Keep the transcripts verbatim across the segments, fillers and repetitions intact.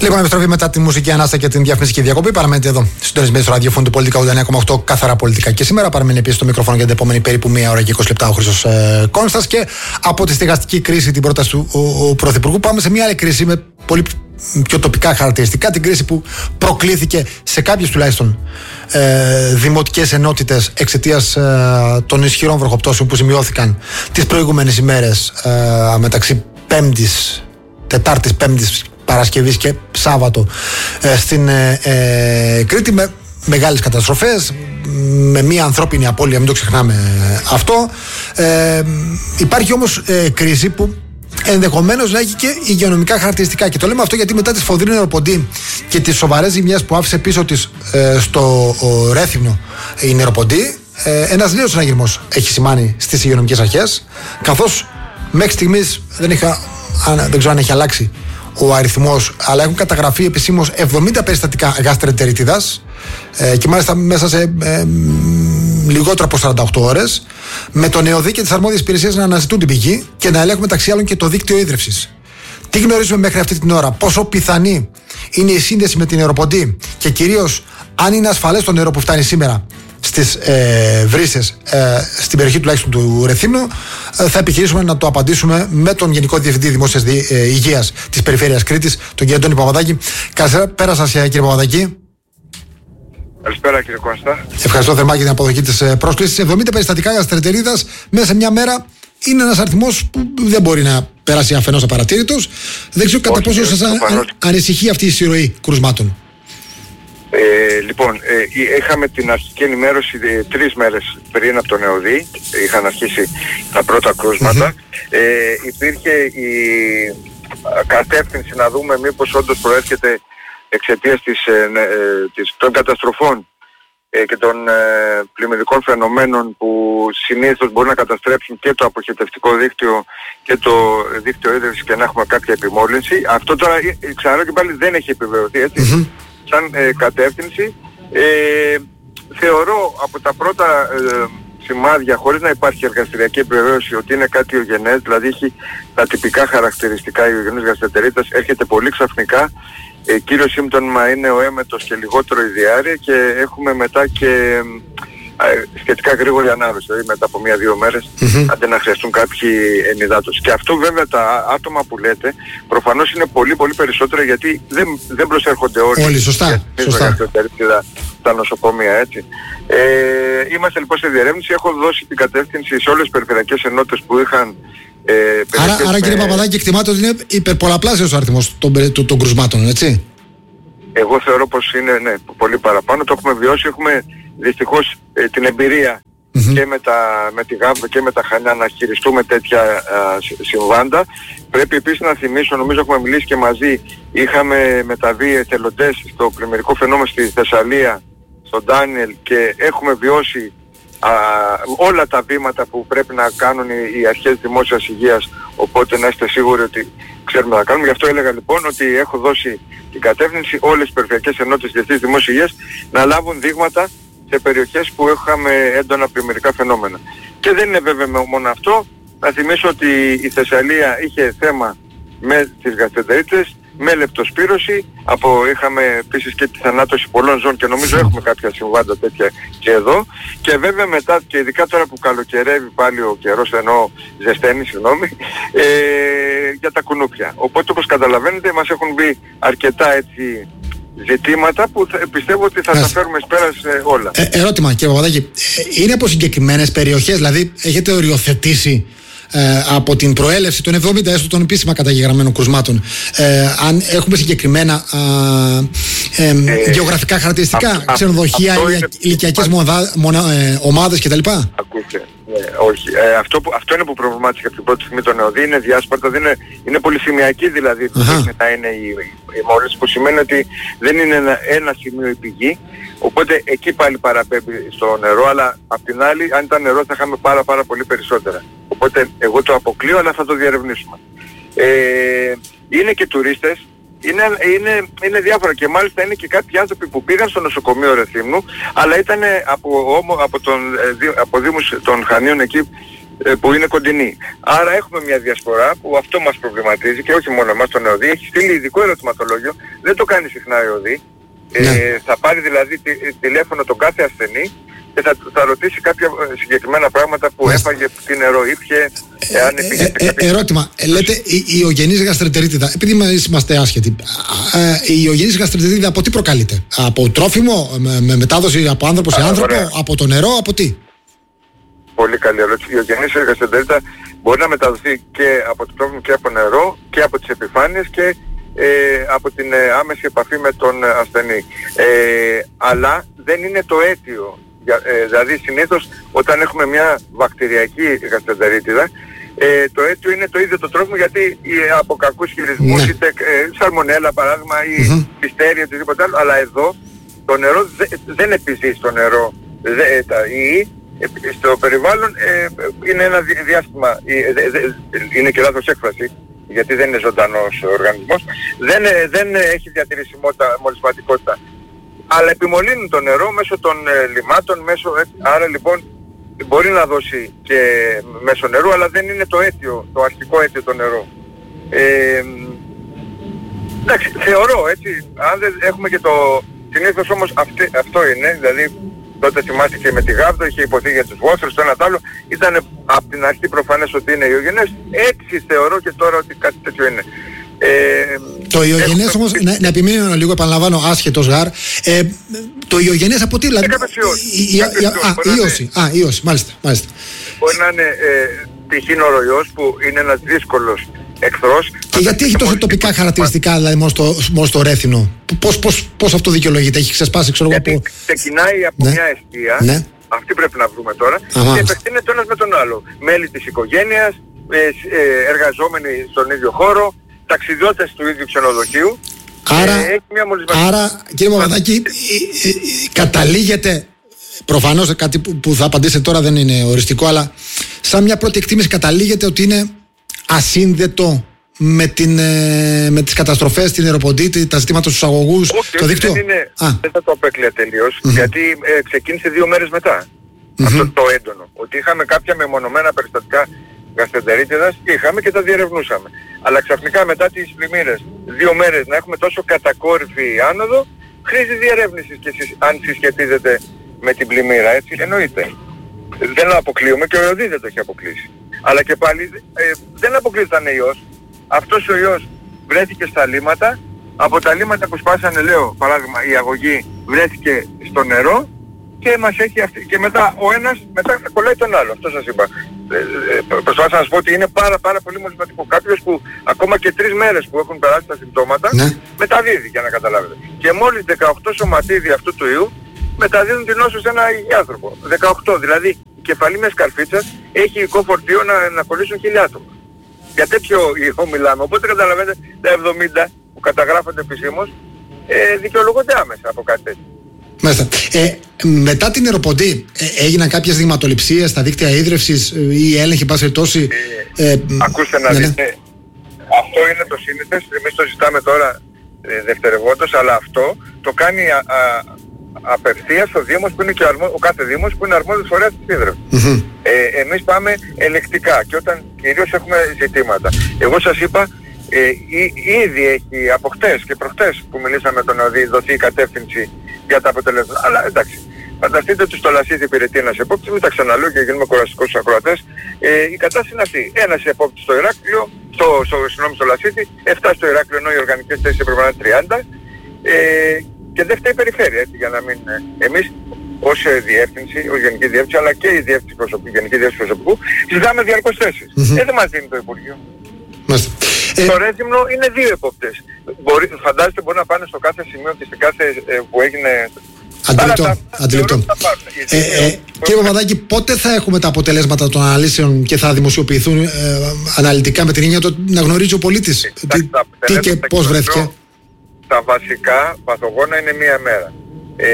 Λοιπόν, επιστροφή μετά τη μουσική ανάσα και την διαφημιστική διακοπή. Παραμένετε εδώ, συντονισμένοι στο ραδιόφωνο του Πολιτικά ογδόντα εννέα κόμμα οκτώ, καθαρά πολιτικά. Και σήμερα παραμένει επίσης στο μικρόφωνο για την επόμενη περίπου μία ώρα και είκοσι λεπτά ο Χρήστος ε, Κόνστας. Και από τη στεγαστική κρίση, την πρόταση του ο, ο Πρωθυπουργού, πάμε σε μια άλλη κρίση με πολύ πιο τοπικά χαρακτηριστικά. Την κρίση που προκλήθηκε σε κάποιες τουλάχιστον ε, δημοτικές ενότητες εξαιτίας ε, των ισχυρών βροχοπτώσεων που σημειώθηκαν τις προηγούμενες ημέρες ε, μεταξύ Πέμπτης, Τετάρτης, Πέμπτης, Παρασκευής και Σάββατο ε, στην ε, ε, Κρήτη, με μεγάλες καταστροφές, με μια ανθρώπινη απώλεια, μην το ξεχνάμε αυτό. Ε, υπάρχει όμως ε, κρίση που ενδεχομένως να έχει και υγειονομικά χαρακτηριστικά, και το λέμε αυτό γιατί μετά τη σφοδρή νεροποντή και τις σοβαρές ζημιές που άφησε πίσω της ε, στο ο, Ρέθυμνο η νεροποντή, ε, ένας νέος συναγερμός έχει σημάνει στις υγειονομικές αρχές, καθώς μέχρι στιγμής δεν, είχα, δεν ξέρω αν έχει αλλάξει ο αριθμός, αλλά έχουν καταγραφεί επισήμως εβδομήντα περιστατικά γαστρεντεριτιδάς ε, και μάλιστα μέσα σε ε, λιγότερο από σαράντα οκτώ ώρες, με τον ΕΟΔΗ και τις αρμόδιες υπηρεσίες να αναζητούν την πηγή και να ελέγχουν μεταξύ άλλων και το δίκτυο ίδρυυσης. Τι γνωρίζουμε μέχρι αυτή την ώρα? Πόσο πιθανή είναι η σύνδεση με την νεροποντή και κυρίως αν είναι ασφαλές το νερό που φτάνει σήμερα στις ε, βρύσες ε, στην περιοχή τουλάχιστον του Ρεθύμνου? Ε, θα επιχειρήσουμε να το απαντήσουμε με τον Γενικό Διευθυντή Δημόσιας Δι, ε, Υγείας της Περιφέρειας Κρήτης, τον κύριο Αντώνη Παπαδάκη. Καλησπέρα σας, κύριε Παπαδάκη. Καλησπέρα, κύριε Κώστα. Ευχαριστώ θερμά για την αποδοχή της ε, πρόσκλησης. εβδομήντα περιστατικά γαστρεντερίτιδας μέσα σε μια μέρα είναι ένας αριθμός που δεν μπορεί να περάσει αφενός απαρατήρητος. Δεν ξέρω κατά πόσο σας ανησυχεί αυτή η συρροή κρουσμάτων. Ε, λοιπόν, ε, είχαμε την αρχική ενημέρωση ε, τρεις μέρες πριν από τον ΕΟΔΗ, είχαν αρχίσει τα πρώτα κρούσματα. Mm-hmm. Ε, υπήρχε η κατεύθυνση να δούμε μήπως όντως προέρχεται εξαιτίας της, ε, ε, της, των καταστροφών ε, και των ε, πλημμυρικών φαινομένων που συνήθως μπορούν να καταστρέψουν και το αποχετευτικό δίκτυο και το δίκτυο ίδρυσης και να έχουμε κάποια επιμόλυνση. Αυτό τώρα ε, ξαναλέω και πάλι δεν έχει επιβεβαιωθεί, έτσι. Mm-hmm. Σαν ε, κατεύθυνση, ε, θεωρώ από τα πρώτα ε, σημάδια, χωρίς να υπάρχει εργαστηριακή επιβεβαίωση, ότι είναι κάτι ογενές, δηλαδή έχει τα τυπικά χαρακτηριστικά η ογενής γαστρεντερίτιδας, έρχεται πολύ ξαφνικά. Ε, κύριο σύμπτωμα είναι ο έμετος και λιγότερο η διάρρεια, και έχουμε μετά και ε, σχετικά γρήγορη ανάρρωση, δηλαδή μετά από μία-δύο μέρες, mm-hmm. αντί να χρειαστούν κάποιοι ενυδάτωση. Και αυτό βέβαια τα άτομα που λέτε προφανώς είναι πολύ πολύ περισσότερα, γιατί δεν, δεν προσέρχονται όλοι. Όλοι, σωστά. σωστά. Τα νοσοκομεία, έτσι. Ε, είμαστε λοιπόν σε διερεύνηση. Έχω δώσει την κατεύθυνση σε όλες τις περιφερειακές ενότητες που είχαν ε, άρα, άρα με... κύριε Παπαδάκη, εκτιμάται ότι είναι υπερπολαπλάσιος ο αριθμός των, των, των κρουσμάτων, έτσι? Εγώ θεωρώ πως είναι, ναι, πολύ παραπάνω. Το έχουμε βιώσει. Έχουμε δυστυχώς ε, την εμπειρία mm-hmm. και με, τα, με τη Γάβδο και με τα Χανιά να χειριστούμε τέτοια α, συμβάντα. Πρέπει επίσης να θυμίσω, νομίζω έχουμε μιλήσει και μαζί, είχαμε μεταβεί εθελοντές στο πλημμυρικό φαινόμενο στη Θεσσαλία, στον Ντάνιελ, και έχουμε βιώσει α, όλα τα βήματα που πρέπει να κάνουν οι, οι αρχές δημόσιας υγείας, οπότε να είστε σίγουροι ότι ξέρουμε να κάνουμε. Γι' αυτό έλεγα λοιπόν ότι έχω δώσει την κατεύθυνση όλες τις περιφερειακές ενότητες διεθνής δημόσιας υγείας να λάβουν δείγματα σε περιοχές που είχαμε έντονα πλημμυρικά φαινόμενα. Και δεν είναι βέβαια μόνο αυτό. Να θυμίσω ότι η Θεσσαλία είχε θέμα με τις γαστρεντερίτιδες, με λεπτοσπύρωση, από, είχαμε επίσης και τη θανάτωση πολλών ζώων, και νομίζω έχουμε κάποια συμβάντα τέτοια και εδώ. Και βέβαια μετά, και ειδικά τώρα που καλοκαιρεύει πάλι ο καιρός, ενώ ζεσταίνει, συγγνώμη, ε, για τα κουνούπια. Οπότε όπως καταλαβαίνετε μας έχουν μπει αρκετά έτσι ζητήματα που θα, πιστεύω ότι θα τα φέρουμε πέρα σε όλα. Ε, ερώτημα, κύριε Παπαδάκη, είναι από συγκεκριμένες περιοχές, δηλαδή έχετε οριοθετήσει ε, από την προέλευση των εβδομήντα έστω των επίσημα καταγεγραμμένων κρουσμάτων, ε, αν έχουμε συγκεκριμένα ε, ε, ε, γεωγραφικά χαρακτηριστικά, α, ξενοδοχεία, ηλικιακές ε, ομάδες κτλ? Ακούστε. Ε, όχι. Ε, αυτό, που, αυτό είναι που προβλημάτισε από την πρώτη στιγμή τον ΕΟΔΗ, είναι διάσπαρτα, δεν είναι, είναι πολυσημειακή δηλαδή να είναι η, η μόλυνση, που σημαίνει ότι δεν είναι ένα, ένα σημείο η πηγή, οπότε εκεί πάλι παραπέμπει στο νερό, αλλά απ' την άλλη αν ήταν νερό θα είχαμε πάρα πάρα πολύ περισσότερα. Οπότε εγώ το αποκλείω, αλλά θα το διερευνήσουμε. Ε, είναι και τουρίστες. Είναι, είναι, είναι διάφορα, και μάλιστα είναι και κάποιοι άνθρωποι που πήγαν στο νοσοκομείο Ρεθύμνου, αλλά ήταν από, από, τον, από Δήμους των Χανίων εκεί που είναι κοντινή. Άρα έχουμε μια διασπορά που αυτό μας προβληματίζει και όχι μόνο εμάς τον ΕΟΔΗ. Έχει στείλει ειδικό ερωτηματολόγιο, δεν το κάνει συχνά η ΕΟΔΗ. Ναι. Ε, θα πάρει δηλαδή τη, τηλέφωνο τον κάθε ασθενή και θα, θα ρωτήσει κάποια συγκεκριμένα πράγματα που ναι. έφαγε, τι νερό ήπιε, εάν ε, ε, ε, ε, ερώτημα, ε, λέτε η ιογενής γαστρεντερίτιδα, επειδή είμαστε άσχετοι, ε, η ιογενής γαστρεντερίτιδα από τι προκαλείται? Από τρόφιμο, με, με μετάδοση από άνθρωπο σε άνθρωπο, ωραία. Από το νερό, από τι? Πολύ καλή ερώτηση. Η ιογενής γαστρεντερίτιδα μπορεί να μεταδοθεί και από το τρόφιμο και από νερό και από τις επιφάνειες και ε, από την ε, άμεση επαφή με τον ασθενή. Ε, αλλά δεν είναι το αίτιο. Ε, δηλαδή συνήθως όταν έχουμε μια βακτηριακή γαστρεντερίτιδα, ε, το αίτιο είναι το ίδιο το τρόφιμο, γιατί ε, από κακούς χειρισμούς, ναι. είτε ε, σαλμονέλα παράδειγμα ή mm-hmm. πιστέρια, οτιδήποτε άλλο, αλλά εδώ το νερό δε, δεν επιζεί στο νερό. Δε, τα, η, ε, στο περιβάλλον ε, είναι ένα διάστημα, ε, δε, δε, είναι και λάθος έκφραση, γιατί δεν είναι ζωντανός οργανισμός, δεν, ε, δεν έχει διατηρησιμότητα, μολυσματικότητα. Αλλά επιμολύνουν το νερό μέσω των ε, λιμάτων, μέσω, ε, άρα λοιπόν μπορεί να δώσει και μέσω νερού, αλλά δεν είναι το αίτιο, το αρχικό αίτιο το νερό. Ε, εντάξει, θεωρώ έτσι, αν δεν έχουμε και το... Συνήθως όμως αυτή, αυτό είναι, δηλαδή τότε θυμάστε και με τη Γάβδο, είχε υποθεί για τους βόθρους, το ένα το άλλο, ήταν από την αρχή προφανές ότι είναι ιογενές, έτσι θεωρώ και τώρα ότι κάτι τέτοιο είναι. Ε, το ιογενές έχουμε... όμως, να, να επιμείνω λίγο, επαναλαμβάνω, άσχετος γάρ, ε, το ιογενές από τι, δηλαδή... Ιώση, α, ιώση, μάλιστα, μάλιστα. Μπορεί να είναι ε, τυχήνορο-ιός που είναι ένας δύσκολος εχθρός. Και γιατί έχει τόσο τοπικά χαρακτηριστικά, δηλαδή μόνο στο, μόνο στο Ρέθινο? Πώς, πώς, πώς αυτό δικαιολογείται, έχει ξεσπάσει, ξέρω εγώ, από... ξεκινάει από ναι. μια αιστεία, ναι. αυτή πρέπει να βρούμε τώρα, Αμά. και επεκτείνεται ένας με τον άλλο. Μέλη της οικογένειας, ε, ε, εργαζόμενοι στον ίδιο χώρο, ταξιδιώτες του ίδιου ξενοδοχείου. Άρα, ε, άρα κύριε Παπαδάκη, ε, ε, ε, καταλήγεται, προφανώς κάτι που, που θα απαντήσετε τώρα δεν είναι οριστικό, αλλά σαν μια πρώτη εκτίμηση καταλήγεται ότι είναι ασύνδετο με, την, ε, με τις καταστροφές, την αεροποντίτη, τα ζητήματα στους αγωγούς, okay, το δίκτυο. Δεν, είναι, δεν θα το απέκλεια τελείως, mm-hmm. γιατί ε, ξεκίνησε δύο μέρες μετά. Mm-hmm. Αυτό το έντονο. Ότι είχαμε κάποια μεμονωμένα περιστατικά γαστρεντερίτιδας, είχαμε και τα διερευνούσαμε. Αλλά ξαφνικά μετά τις πλημμύρες, δύο μέρες να έχουμε τόσο κατακόρυφη άνοδο, χρήζει διερεύνησης και συσ, αν συσχετίζεται με την πλημμύρα, έτσι, εννοείται. Δεν το αποκλείουμε και ο ΕΟΔΗ δεν το έχει αποκλείσει. Αλλά και πάλι ε, δεν αποκλείονταν ιός. Αυτός ο ιός βρέθηκε στα λίματα, από τα λίματα που σπάσανε, λέω, παράδειγμα, η αγωγή βρέθηκε στο νερό και μας έχει αυτή, και μετά ο ένας μετά κολλάει τον άλλο. Αυτό σας είπα. Ε, ε, προσπάθησα να σας πω ότι είναι πάρα πάρα πολύ μολυσματικό. Κάποιος που ακόμα και τρεις μέρες που έχουν περάσει τα συμπτώματα, ναι. μεταδίδει, για να καταλάβετε. Και μόλις δεκαοκτώ σωματίδια αυτού του ιού μεταδίδουν την νόσο σε ένα υγιή άνθρωπο. δεκαοκτώ, δηλαδή η κεφαλή με σκαρφίτσα έχει υλικό φορτίο να, να κολλήσουν χίλια άτομα. Για τέτοιο ιό μιλάμε. Οπότε καταλαβαίνετε, τα εβδομήντα που καταγράφονται επισήμως ε, δικαιολογούνται άμεσα από κάτι τέτοιο. Μάλιστα. Ε, μετά την αεροποντή ε, έγιναν κάποιες δειγματοληψίες στα δίκτυα ίδρευσης ή έλεγχη πάση περιπτώσει? Ε, ε, ακούστε να ναι, δείτε, ναι. αυτό είναι το σύνηθες, εμείς το ζητάμε τώρα ε, δευτερευόντως, αλλά αυτό το κάνει α, α, απευθείας ο Δήμος που είναι και ο, αρμό, ο κάθε Δήμος που είναι αρμόδιος φορέας της ίδρευσης. Mm-hmm. Ε, εμείς πάμε ελεκτικά και όταν κυρίως έχουμε ζητήματα. Εγώ σας είπα, Ε, ή, ήδη έχει από χτες και προχτές που μιλήσαμε με τον ΕΟΔΗ δοθεί η κατεύθυνση για τα αποτελέσματα. Αλλά εντάξει, φανταστείτε ότι στο Λασίθι υπηρετεί ένας επόπτης, μην τα ξαναλέω και γίνουμε κουραστικούς στους ακροατές. Ε, η κατάσταση είναι αυτή. Ένας επόπτης στο Ηράκλειο, στο, στο, συγγνώμη, στο Λασίθι, εφτά στο Ηράκλειο, ενώ οι οργανικές θέσεις έπρεπε να είναι τριάντα. Ε, και δεν φταίει η περιφέρεια, έτσι, για να μην... Ε, εμείς ως διεύθυνση, ως γενική διεύθυνση, αλλά και η διεύθυνση προσωπικού, γενική διεύθυνση προσωπικού, ζητάμε διαρκώς θέσεις. Mm-hmm. Ε, δεν μας δίνει το Υπουργείο. Ε, το Ρέθυμνο είναι δύο επόπτες. Μπορεί, φαντάζεστε μπορεί να πάνε στο κάθε σημείο και σε κάθε ε, που έγινε... Αντιληπτό. Αντιληπτό. Ε, ε, κύριε Παπαδάκη, πότε θα έχουμε τα αποτελέσματα των αναλύσεων και θα δημοσιοποιηθούν ε, αναλυτικά με την έννοια το να γνωρίζει ο πολίτης τι, τι και πώς βρέθηκε? Τα βασικά παθογόνα είναι μία μέρα. Ε,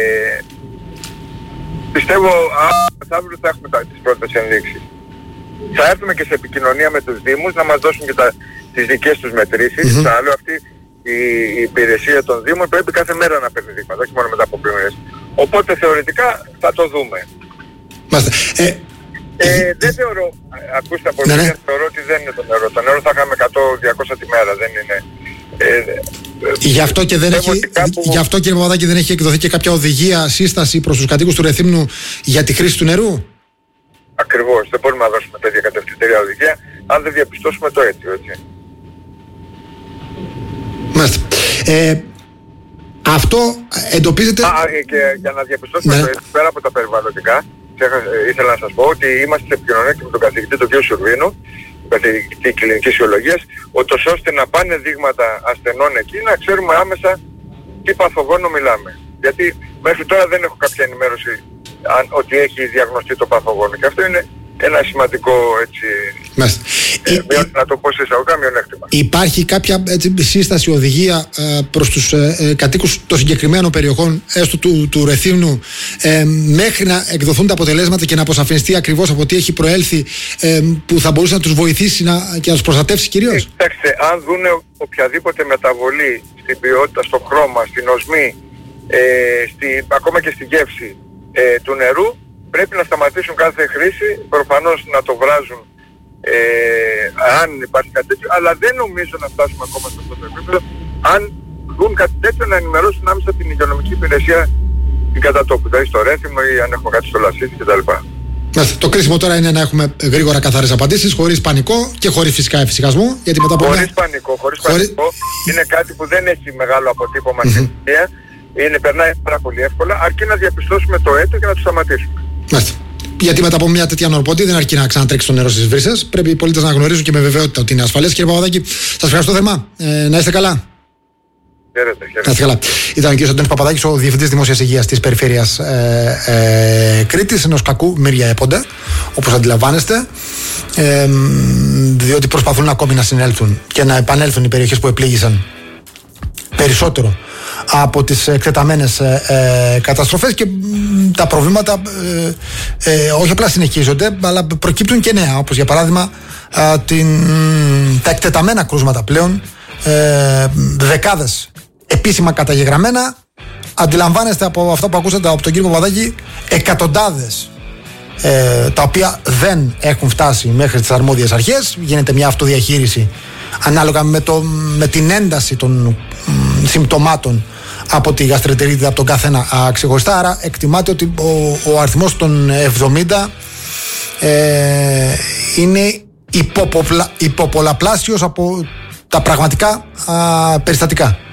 πιστεύω αύριο θα έχουμε τις πρώτες ενδείξεις. Θα έρθουμε και σε επικοινωνία με τους Δήμους να μας δώσουν και τα, τις δικές τους μετρήσεις. Mm-hmm. Σαν άλλο αυτή η, η υπηρεσία των Δήμων πρέπει κάθε μέρα να παίρνει δείγματα, όχι μόνο μετά από πλημμύρες. Οπότε θεωρητικά θα το δούμε. Μάλιστα. Ε, Ε, δεν θεωρώ, ακούστε από ναι, ναι, ναι. θεωρώ ότι δεν είναι το νερό. Το νερό θα είχαμε εκατό διακόσια τη μέρα, δεν είναι. Ε, Γι' αυτό και δεν έχει, κάπου... γι' αυτό κύριε Παπαδάκη δεν έχει εκδοθεί και κάποια οδηγία, σύσταση προς τους κατοίκους του Ρεθύμνου για τη χρήση του νερού. Ακριβώς, δεν μπορούμε να δώσουμε τέτοια κατευθυντήρια οδηγία αν δεν διαπιστώσουμε το αίτιο, έτσι. Μάλιστα. Ε, αυτό εντοπίζεται... Α, και για να διαπιστώσουμε ναι. το αίτιο, πέρα από τα περιβαλλοντικά, ήθελα να σας πω ότι είμαστε σε επικοινωνία και με τον καθηγητή τον κ. Σουρβίνου, καθηγητή κλινικής ιολογίας, ούτως ώστε να πάνε δείγματα ασθενών εκεί, να ξέρουμε άμεσα τι παθογόνο μιλάμε. Γιατί μέχρι τώρα δεν έχω κάποια ενημέρωση αν, ότι έχει διαγνωστεί το παθογόνο. Και αυτό είναι ένα σημαντικό, έτσι, ε, ε, ε, να το πω σε εισαγωγικά, μειονέκτημα. Υπάρχει κάποια έτσι, σύσταση, οδηγία ε, προς τους ε, κατοίκους των συγκεκριμένων περιοχών, έστω του, του Ρεθύμνου, ε, μέχρι να εκδοθούν τα αποτελέσματα και να αποσαφινιστεί ακριβώς από τι έχει προέλθει, ε, που θα μπορούσε να τους βοηθήσει να, και να τους προστατεύσει κυρίως? Κοιτάξτε, αν δούνε οποιαδήποτε μεταβολή στην ποιότητα, στο χρώμα, στην οσμή, ε, στη, ακόμα και στη γεύση ε, του νερού, πρέπει να σταματήσουν κάθε χρήση, προφανώς να το βράζουν ε, αν υπάρχει κάτι τέτοιο, αλλά δεν νομίζω να φτάσουμε ακόμα σε αυτό το επίπεδο. Αν δουν κάτι τέτοιο, να ενημερώσουν άμεσα την υγειονομική υπηρεσία την κατατόπου, δηλαδή στο Ρέθυμνο ή αν έχουμε κάτι στο Λασίθι κτλ. Το κρίσιμο τώρα είναι να έχουμε γρήγορα καθαρές απαντήσεις, χωρίς πανικό και χωρίς φυσικά εφησυχασμό. Γιατί μετά από χωρίς μια... πανικό, χωρίς χωρίς... πανικό. Είναι κάτι που δεν έχει μεγάλο αποτύπωμα στην υγεία. Είναι, περνάει πάρα πολύ εύκολα, αρκεί να διαπιστώσουμε το αίτιο και να το σταματήσουμε. Μάλιστα. Γιατί μετά από μια τέτοια νορπότη δεν αρκεί να ξανατρέξει το νερό στις βρύσες. Πρέπει οι πολίτες να γνωρίζουν και με βεβαιότητα ότι είναι ασφαλές. Κύριε Παπαδάκη, σας ευχαριστώ θερμά. Ε, να είστε καλά. Χαίρετε, χαίρετε. Να είστε καλά. Ήταν ο κ. Αντώνης Παπαδάκης, ο Διευθυντής Δημόσιας Υγείας της Περιφέρειας ε, ε, Κρήτης, ενός κακού μύρια έποντα, όπως αντιλαμβάνεστε. Ε, διότι προσπαθούν ακόμη να συνέλθουν και να επανέλθουν οι περιοχές που επλήγησαν περισσότερο από τις εκτεταμένες ε, ε, καταστροφές, και μ, τα προβλήματα ε, ε, όχι απλά συνεχίζονται, αλλά προκύπτουν και νέα, όπως για παράδειγμα ε, την, τα εκτεταμένα κρούσματα πλέον, ε, δεκάδες επίσημα καταγεγραμμένα. Αντιλαμβάνεστε από αυτό που ακούσατε από τον κύριο Παπαδάκη, εκατοντάδες ε, τα οποία δεν έχουν φτάσει μέχρι τις αρμόδιες αρχές. Γίνεται μια αυτοδιαχείριση ανάλογα με, το, με την ένταση των μ, συμπτωμάτων από τη γαστρεντερίτιδα, από τον καθένα α, ξεχωριστά. Άρα εκτιμάται ότι ο, ο αριθμός των εβδομήντα ε, είναι υποπολα, υποπολαπλάσιος από τα πραγματικά α, περιστατικά.